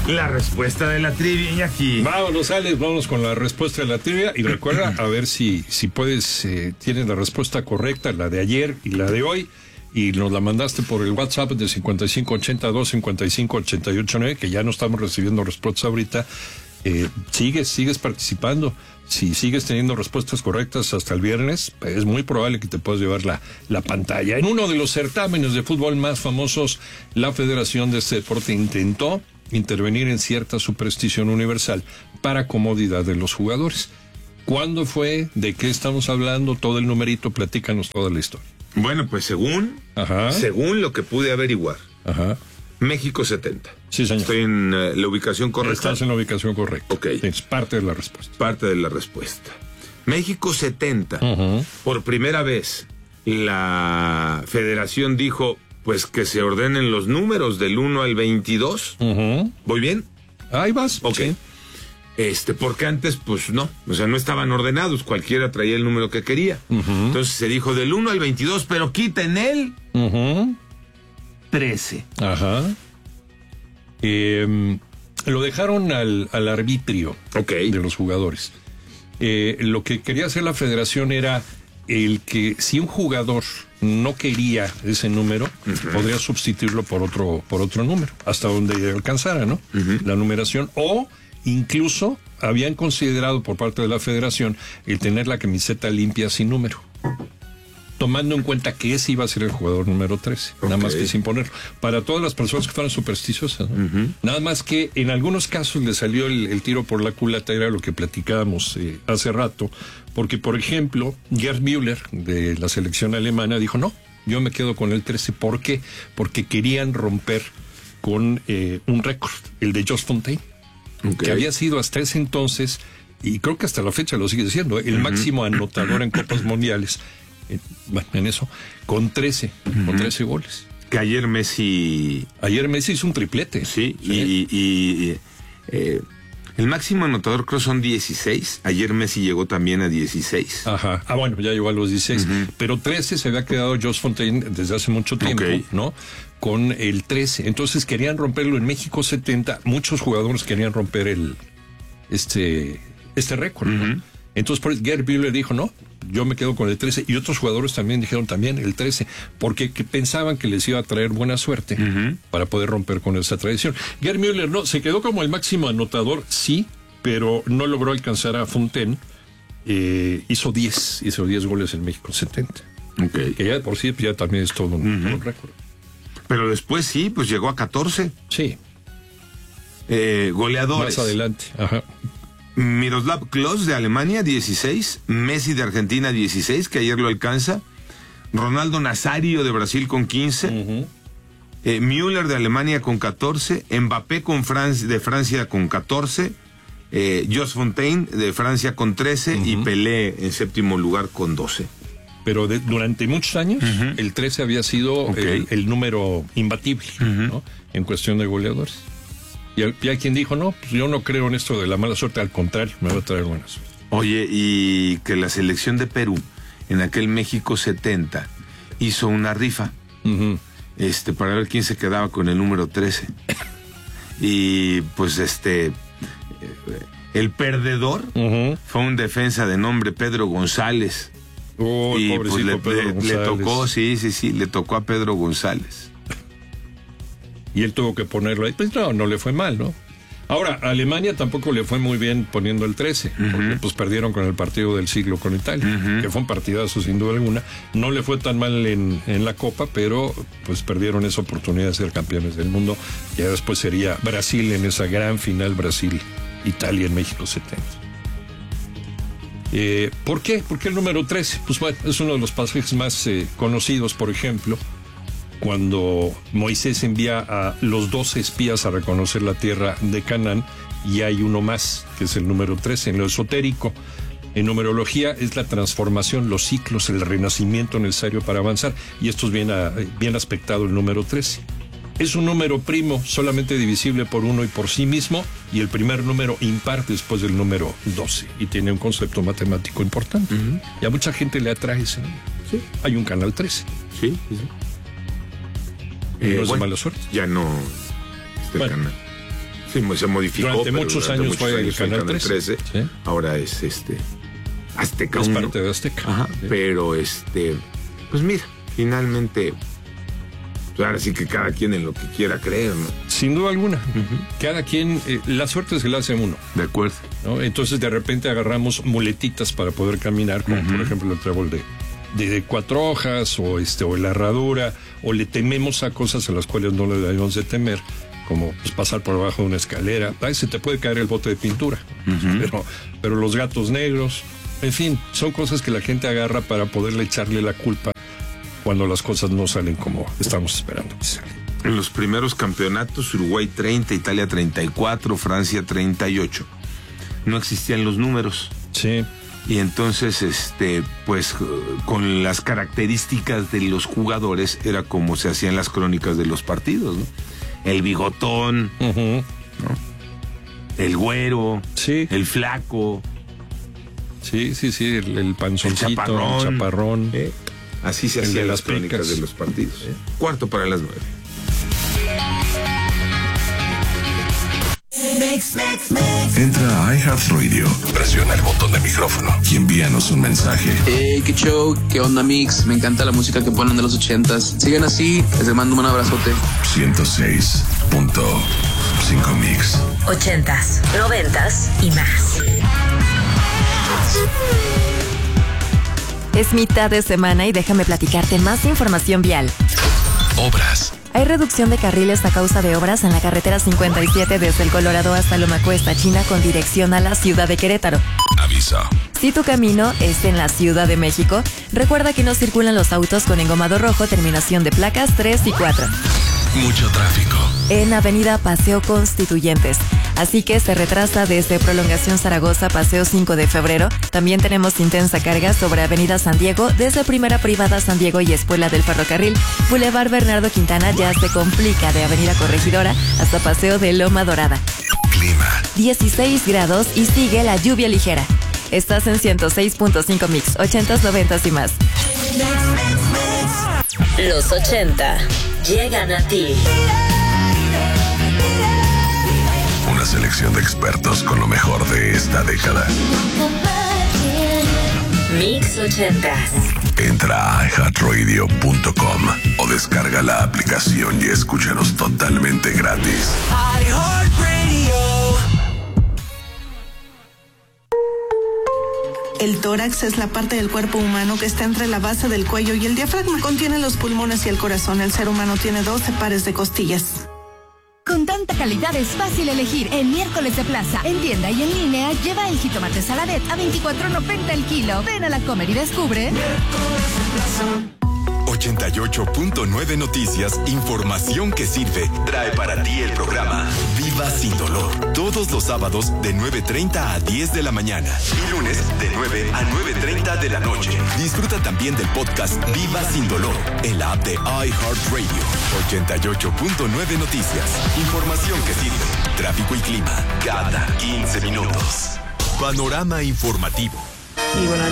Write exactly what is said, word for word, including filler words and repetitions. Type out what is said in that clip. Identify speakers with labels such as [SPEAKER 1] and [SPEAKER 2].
[SPEAKER 1] la respuesta de la trivia, Iñaki.
[SPEAKER 2] Vámonos, Alex, vámonos con la respuesta de la trivia. Y recuerda, a ver si, si puedes, eh, tienes la respuesta correcta, la de ayer y la de hoy. Y nos la mandaste por el WhatsApp de cincuenta y cinco ochenta y dos, cincuenta y cinco ochenta y ocho nueve, que ya no estamos recibiendo respuestas ahorita. Eh, sigues, sigues participando. Si sigues teniendo respuestas correctas hasta el viernes, es muy probable que te puedas llevar la, la pantalla. En uno de los certámenes de fútbol más famosos, la Federación de este deporte intentó intervenir en cierta superstición universal para comodidad de los jugadores. ¿Cuándo fue? ¿De qué estamos hablando? Todo el numerito, platícanos toda la historia.
[SPEAKER 1] Bueno, pues según,
[SPEAKER 2] Ajá.
[SPEAKER 1] según lo que pude averiguar,
[SPEAKER 2] Ajá.
[SPEAKER 1] México setenta.
[SPEAKER 2] Sí, señor.
[SPEAKER 1] Estoy en uh, la ubicación correcta.
[SPEAKER 2] Estás en la ubicación correcta.
[SPEAKER 1] Ok.
[SPEAKER 2] Es parte de la respuesta.
[SPEAKER 1] Parte de la respuesta. México setenta.
[SPEAKER 2] Uh-huh.
[SPEAKER 1] Por primera vez, la federación dijo, pues que se ordenen los números del uno al veintidós.
[SPEAKER 2] Uh-huh.
[SPEAKER 1] ¿Voy bien?
[SPEAKER 2] Ahí vas.
[SPEAKER 1] Ok.
[SPEAKER 2] Sí.
[SPEAKER 1] Este, porque antes, pues no, o sea, no estaban ordenados, cualquiera traía el número que quería.
[SPEAKER 2] Uh-huh.
[SPEAKER 1] Entonces se dijo del uno al veintidós, pero quiten el
[SPEAKER 2] Uh-huh.
[SPEAKER 1] trece.
[SPEAKER 2] Ajá. Eh, lo dejaron al, al arbitrio
[SPEAKER 1] Ok.
[SPEAKER 2] de los jugadores. Eh, lo que quería hacer la federación era el que si un jugador no quería ese número, uh-huh, podría sustituirlo por otro, por otro número, hasta donde alcanzara, ¿no? Uh-huh. La numeración, o incluso habían considerado por parte de la federación el tener la camiseta limpia sin número, tomando en cuenta que ese iba a ser el jugador número trece, okay, nada más que sin ponerlo. Para todas las personas que fueran supersticiosas, ¿no? Uh-huh. Nada más que en algunos casos le salió el, el tiro por la culata, era lo que platicábamos eh, hace rato, porque, por ejemplo, Gerd Müller, de la selección alemana, dijo, no, yo me quedo con el trece. ¿Por qué? Porque querían romper con eh, un récord, el de Jos Fontaine, okay, que había sido hasta ese entonces, y creo que hasta la fecha lo sigue siendo, el uh-huh, máximo anotador en Copas Mundiales. En, en eso, con trece, uh-huh, con trece goles.
[SPEAKER 1] Que ayer Messi...
[SPEAKER 2] Ayer Messi hizo un triplete.
[SPEAKER 1] Sí, sí. y... y, y eh, el máximo anotador creo son dieciséis. Ayer Messi llegó también a dieciséis.
[SPEAKER 2] Ajá. Ah, bueno, ya llegó a los dieciséis. Uh-huh. Pero trece se había quedado Jos Fontaine desde hace mucho tiempo, okay, ¿no? Con el trece. Entonces querían romperlo en México setenta. Muchos jugadores querían romper el este, este récord, uh-huh, ¿no? Entonces, por eso Gerd Müller dijo, no, yo me quedo con el trece, y otros jugadores también dijeron también el trece, porque que pensaban que les iba a traer buena suerte, uh-huh, para poder romper con esa tradición. Gerd Müller no, se quedó como el máximo anotador, sí, pero no logró alcanzar a Fontaine. Eh, hizo diez, hizo diez goles en México setenta.
[SPEAKER 1] Okay.
[SPEAKER 2] Que ya de por sí ya también es todo un, uh-huh, todo un récord.
[SPEAKER 1] Pero después sí, pues llegó a catorce.
[SPEAKER 2] Sí.
[SPEAKER 1] Eh, goleadores.
[SPEAKER 2] Más adelante, ajá.
[SPEAKER 1] Miroslav Klose de Alemania, dieciséis. Messi de Argentina, dieciséis, que ayer lo alcanza. Ronaldo Nazario de Brasil con quince. Uh-huh. Eh, Müller de Alemania con catorce. Mbappé con Fran- de Francia con catorce. Eh, Jos Fontaine de Francia con trece. Uh-huh. Y Pelé en séptimo lugar con doce.
[SPEAKER 2] Pero de, durante muchos años, uh-huh, el trece había sido, okay, el, el número imbatible, uh-huh, ¿no? En cuestión de goleadores. Y hay quien dijo, no, pues yo no creo en esto de la mala suerte, al contrario, me va a traer buena suerte.
[SPEAKER 1] Oye, y que la selección de Perú, en aquel México setenta, hizo una rifa, uh-huh, este, para ver quién se quedaba con el número trece. Y pues este, el perdedor, uh-huh, fue un defensa de nombre Pedro González.
[SPEAKER 2] Oh,
[SPEAKER 1] y
[SPEAKER 2] pobrecito,
[SPEAKER 1] pues le,
[SPEAKER 2] Pedro
[SPEAKER 1] le,
[SPEAKER 2] González.
[SPEAKER 1] le tocó, sí, sí, sí, le tocó a Pedro González.
[SPEAKER 2] Y él tuvo que ponerlo ahí. Pues no, no le fue mal, ¿no? Ahora, a Alemania tampoco le fue muy bien poniendo el trece, uh-huh, porque pues perdieron con el partido del siglo con Italia, uh-huh, que fue un partidazo sin duda alguna. No le fue tan mal en, en la Copa, pero pues perdieron esa oportunidad de ser campeones del mundo. Ya después sería Brasil en esa gran final, Brasil-Italia en México setenta. Eh, ¿Por qué? ¿Por qué el número trece? Pues bueno, es uno de los pasajes más eh, conocidos, por ejemplo, cuando Moisés envía a los doce espías a reconocer la tierra de Canaán, y hay uno más, que es el número trece. En lo esotérico, en numerología, es la transformación, los ciclos, el renacimiento necesario para avanzar, y esto es bien, a, bien aspectado el número trece. Es un número primo, solamente divisible por uno y por sí mismo, y el primer número impar después del número doce, y tiene un concepto matemático importante. Uh-huh. Y a mucha gente le atrae ese número. Sí. Hay un canal trece.
[SPEAKER 1] Sí, sí, sí.
[SPEAKER 2] Eh, no es
[SPEAKER 1] bueno,
[SPEAKER 2] mala suerte.
[SPEAKER 1] Ya no este
[SPEAKER 2] bueno,
[SPEAKER 1] canal. Sí, se modificó.
[SPEAKER 2] Durante muchos
[SPEAKER 1] durante
[SPEAKER 2] años
[SPEAKER 1] muchos
[SPEAKER 2] fue el
[SPEAKER 1] años
[SPEAKER 2] Canal trece. ¿Sí?
[SPEAKER 1] Ahora es este Azteca
[SPEAKER 2] Es
[SPEAKER 1] uno.
[SPEAKER 2] parte de Azteca.
[SPEAKER 1] Ajá,
[SPEAKER 2] Sí.
[SPEAKER 1] pero este, pues mira, finalmente, pues ahora sí que cada quien en lo que quiera creer, ¿no?
[SPEAKER 2] Sin duda alguna. Uh-huh. Cada quien, eh, la suerte se la hace a uno.
[SPEAKER 1] De acuerdo.
[SPEAKER 2] ¿No? Entonces de repente agarramos muletitas para poder caminar, como uh-huh. por ejemplo el trébol de, de, de cuatro hojas, o este, o la herradura, o le tememos a cosas a las cuales no le debemos de temer, como pues, pasar por abajo de una escalera. Ahí se te puede caer el bote de pintura. Uh-huh. Pero, pero los gatos negros, en fin, son cosas que la gente agarra para poderle echarle la culpa cuando las cosas no salen como estamos esperando que salgan.
[SPEAKER 1] En los primeros campeonatos, Uruguay treinta, Italia treinta y cuatro, Francia treinta y ocho. No existían los números.
[SPEAKER 2] Sí.
[SPEAKER 1] Y entonces, este, pues, con las características de los jugadores, era como se hacían las crónicas de los partidos, ¿no? El bigotón, uh-huh. ¿no? El güero,
[SPEAKER 2] sí.
[SPEAKER 1] El flaco.
[SPEAKER 2] Sí, sí, sí, el, el panzoncito,
[SPEAKER 1] el chaparrón.
[SPEAKER 2] El chaparrón.
[SPEAKER 1] ¿Eh? Así se hacían las crónicas pecas de los partidos. ¿Eh? Cuarto para las nueve.
[SPEAKER 3] Entra a iHeartRadio, presiona el botón de micrófono y envíanos un mensaje.
[SPEAKER 4] Hey, qué show, qué onda, Mix. Me encanta la música que ponen de los ochentas. Sigan así, les mando un abrazote.
[SPEAKER 3] ciento seis punto cinco Mix.
[SPEAKER 5] Ochentas, noventas y más.
[SPEAKER 6] Es mitad de semana y déjame platicarte más información vial.
[SPEAKER 3] Obras.
[SPEAKER 6] Hay reducción de carriles a causa de obras en la carretera cincuenta y siete desde el Colorado hasta Loma Cuesta, China, con dirección a la ciudad de Querétaro.
[SPEAKER 3] Aviso.
[SPEAKER 6] Si tu camino es en la Ciudad de México, recuerda que no circulan los autos con engomado rojo, terminación de placas tres y cuatro.
[SPEAKER 3] Mucho tráfico.
[SPEAKER 6] En Avenida Paseo Constituyentes. Así que se retrasa desde Prolongación Zaragoza, Paseo cinco de febrero. También tenemos intensa carga sobre Avenida San Diego, desde Primera Privada San Diego y Espuela del Ferrocarril. Boulevard Bernardo Quintana ya se complica de Avenida Corregidora hasta Paseo de Loma Dorada.
[SPEAKER 3] Clima.
[SPEAKER 6] dieciséis grados y sigue la lluvia ligera. Estás en ciento seis punto cinco Mix, ochentas, noventas y más.
[SPEAKER 5] Los ochenta llegan a ti.
[SPEAKER 3] Una selección de expertos con lo mejor de esta década.
[SPEAKER 5] Mix ochentas.
[SPEAKER 3] Entra a i heart radio punto com o descarga la aplicación y escúchanos totalmente gratis.
[SPEAKER 7] El tórax es la parte del cuerpo humano que está entre la base del cuello y el diafragma. Contiene los pulmones y el corazón. El ser humano tiene doce pares de costillas.
[SPEAKER 8] Con tanta calidad es fácil elegir en Miércoles de Plaza. En tienda y en línea, lleva el jitomate saladet a veinticuatro noventa el kilo. Ven a la Comer y descubre.
[SPEAKER 9] ochenta y ocho punto nueve Noticias, información que sirve, trae para ti el programa Viva Sin Dolor. Todos los sábados de nueve treinta a diez de la mañana y lunes de nueve a nueve treinta de la noche. Disfruta también del podcast Viva Sin Dolor en la app de iHeartRadio. ochenta y ocho punto nueve Noticias, información que sirve, tráfico y clima cada quince minutos. Panorama informativo.
[SPEAKER 7] Y bueno,